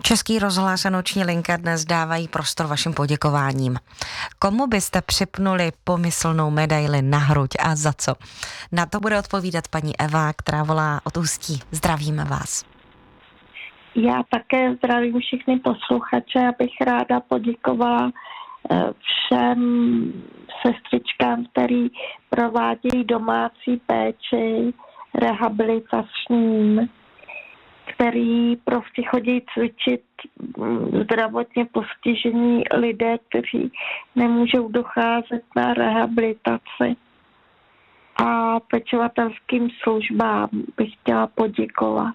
Český rozhlas a Noční linka dnes dávají prostor vašim poděkováním. Komu byste připnuli pomyslnou medaili na hruď a za co? Na to bude odpovídat paní Eva, která volá od Ústí. Zdravíme vás. Já také zdravím všechny posluchače, abych ráda poděkovala všem sestřičkám, který provádějí domácí péči, rehabilitačním, který prostě chodí cvičit zdravotně postižení lidé, kteří nemůžou docházet na rehabilitaci. A pečovatelským službám bych chtěla poděkovat.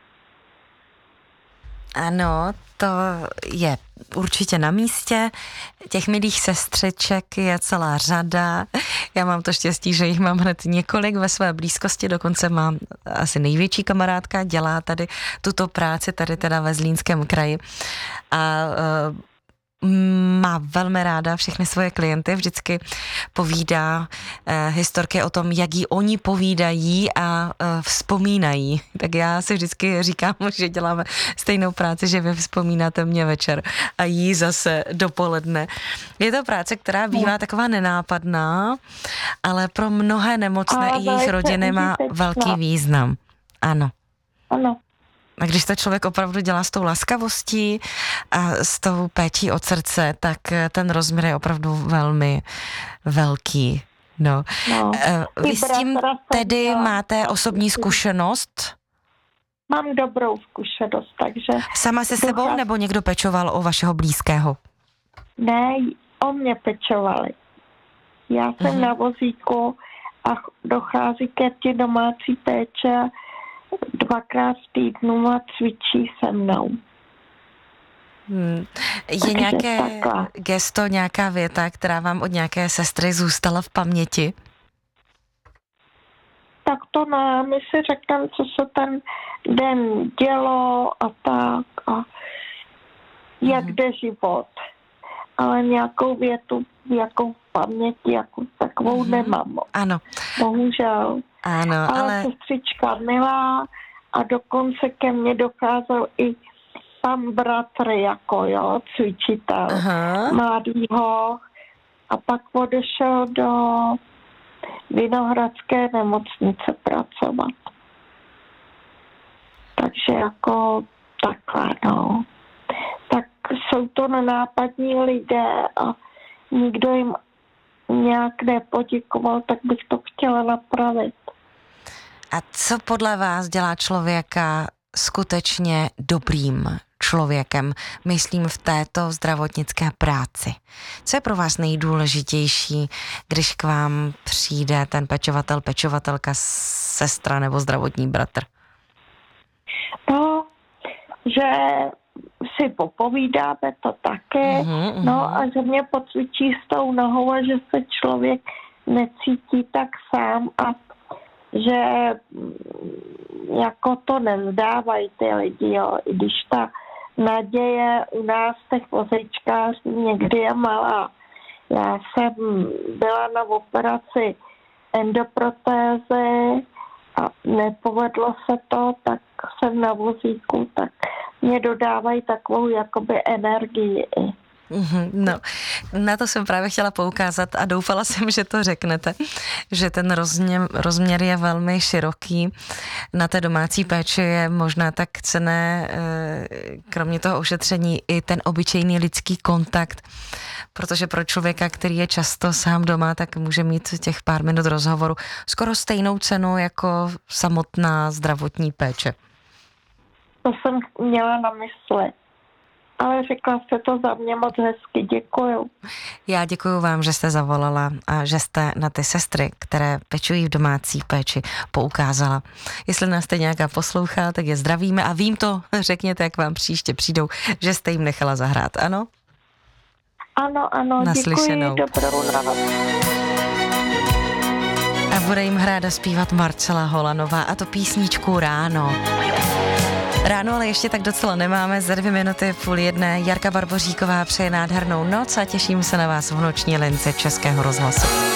Ano, to je určitě na místě. Těch milých sestřiček je celá řada. Já mám to štěstí, že jich mám hned několik ve své blízkosti, dokonce mám asi největší kamarádka, dělá tady tuto práci, tady teda ve Zlínském kraji. A má velmi ráda všechny svoje klienty, vždycky povídá historky o tom, jak jí oni povídají a vzpomínají. Tak já si vždycky říkám, že děláme stejnou práci, že vy vzpomínáte mě večer a jí zase dopoledne. Je to práce, která bývá taková nenápadná, ale pro mnohé nemocné i jejich rodiny má velký význam. Ano. Ano. A když to člověk opravdu dělá s tou laskavostí a s tou péčí od srdce, tak ten rozměr je opravdu velmi velký. No. Vy s tím tedy máte osobní zkušenost? Mám dobrou zkušenost, takže... Sama se sebou nebo někdo pečoval o vašeho blízkého? Ne, o mě pečovali. Já jsem na vozíku a dochází ke mně domácí péče 2krát v týdnu a cvičí se mnou. Je nějaké gesto, nějaká věta, která vám od nějaké sestry zůstala v paměti? Tak to ne, my si řekneme, co se ten den dělo a tak a jak jde život. Ale nějakou větu, jakou v paměti, jako takovou nemám. Ano. Bohužel. Ano, ale sestřička milá a dokonce ke mně docházel i pan bratr jako cvičitel mladýho a pak odešel do Vinohradské nemocnice pracovat. Takže jako takhle, no. Tak jsou to nenápadní lidé a nikdo jim nějak nepoděkoval, tak bych to chtěla napravit. A co podle vás dělá člověka skutečně dobrým člověkem, myslím v této zdravotnické práci? Co je pro vás nejdůležitější, když k vám přijde ten pečovatel, pečovatelka, sestra nebo zdravotní bratr? No, že si popovídáme to také, no a že mě pocvičí s tou nohou a že se člověk necítí tak sám a že jako to nevzdávají ty lidi, jo, i když ta naděje u nás těch vozečkářů někdy je malá. Já jsem byla na operaci endoprotézy a nepovedlo se to, tak jsem na vozíku, tak mě dodávají takovou jakoby energii. No, na to jsem právě chtěla poukázat a doufala jsem, že to řeknete, že ten rozměr je velmi široký. Na té domácí péči je možná tak cenné, kromě toho ošetření, i ten obyčejný lidský kontakt, protože pro člověka, který je často sám doma, tak může mít těch pár minut rozhovoru skoro stejnou cenu jako samotná zdravotní péče. To jsem měla na mysli. Ale řekla jste to za mě moc hezky, děkuju. Já děkuju vám, že jste zavolala a že jste na ty sestry, které pečují v domácí péči, poukázala. Jestli nás teď nějaká poslouchá, tak je zdravíme a vím to, řekněte, jak vám příště přijdou, že jste jim nechala zahrát, ano? Ano, Naslyšenou. Děkuji, dobrou noc. A bude jim hrát a zpívat Marcela Holanová a to písničku Ráno. Ráno ale ještě tak docela nemáme, za 2 minuty 12:30. Jarka Barboříková přeje nádhernou noc a těším se na vás v Noční lince Českého rozhlasu.